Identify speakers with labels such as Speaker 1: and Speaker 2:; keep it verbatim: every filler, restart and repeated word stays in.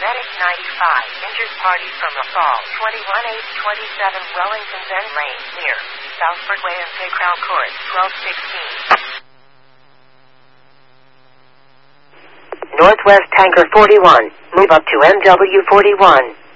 Speaker 1: Medic ninety-five, injured party from the fall, twenty-one eight twenty-seven Wellington Bend Lane, near Southford Way and Paycrow Court, twelve sixteen.
Speaker 2: Northwest Tanker forty-one, move up to M W forty-one.